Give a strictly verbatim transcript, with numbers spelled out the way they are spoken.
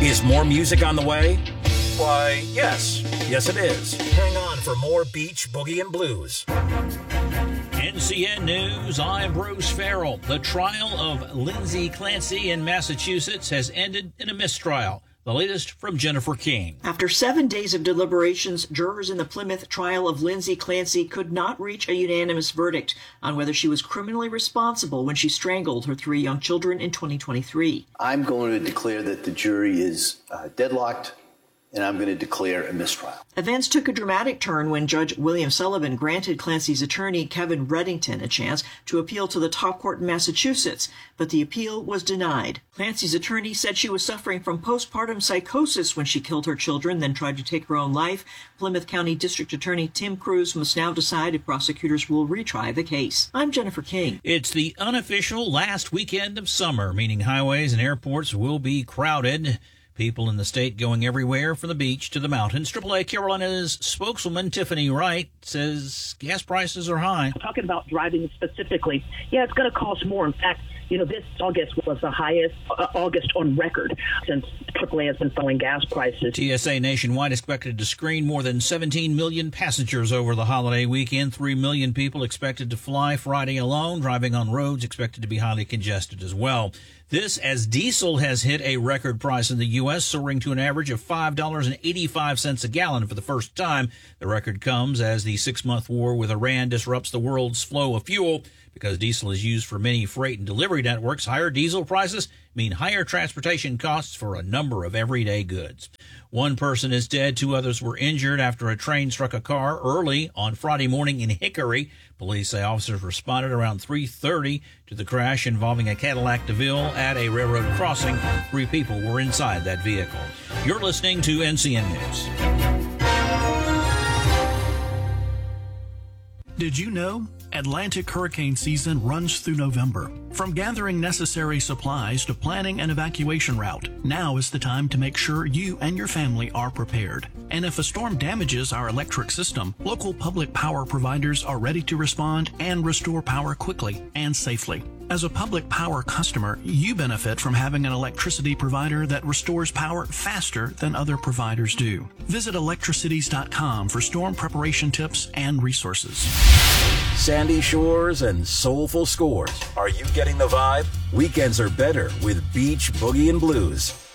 Is more music on the way? Why, yes. Yes, it is. Hang on for more Beach Boogie and Blues. N C N News, I'm Bruce Farrell. The trial of Lindsay Clancy in Massachusetts has ended in a mistrial. The latest from Jennifer King. After seven days of deliberations, jurors in the Plymouth trial of Lindsay Clancy could not reach a unanimous verdict on whether she was criminally responsible when she strangled her three young children in twenty twenty-three. I'm going to declare that the jury is uh, deadlocked, and I'm going to declare a mistrial. Events took a dramatic turn when Judge William Sullivan granted Clancy's attorney, Kevin Reddington, a chance to appeal to the top court in Massachusetts, but the appeal was denied. Clancy's attorney said she was suffering from postpartum psychosis when she killed her children, then tried to take her own life. Plymouth County District Attorney Tim Cruz must now decide if prosecutors will retry the case. I'm Jennifer King. It's the unofficial last weekend of summer, meaning highways and airports will be crowded. People in the state going everywhere from the beach to the mountains. triple A Carolina's spokeswoman, Tiffany Wright, says gas prices are high. Talking about driving specifically, yeah, it's going to cost more. In fact, you know, this August was the highest uh, August on record since triple A has been selling gas prices. T S A nationwide expected to screen more than seventeen million passengers over the holiday weekend. three million people expected to fly Friday alone. Driving on roads expected to be highly congested as well. This as diesel has hit a record price in the U S, soaring to an average of five dollars and eighty-five cents a gallon for the first time. The record comes as the six-month war with Iran disrupts the world's flow of fuel. Because diesel is used for many freight and delivery networks, higher diesel prices mean higher transportation costs for a number of everyday goods. One person is dead, two others were injured after a train struck a car early on Friday morning in Hickory. Police say officers responded around three thirty to the crash involving a Cadillac DeVille at a railroad crossing. Three people were inside that vehicle. You're listening to N C N News. Did you know? Atlantic hurricane season runs through November. From gathering necessary supplies to planning an evacuation route, now is the time to make sure you and your family are prepared. And if a storm damages our electric system, local public power providers are ready to respond and restore power quickly and safely. As a public power customer, you benefit from having an electricity provider that restores power faster than other providers do. Visit electricities dot com for storm preparation tips and resources. Sandy shores and soulful scores. Are you getting the vibe? Weekends are better with Beach Boogie and Blues.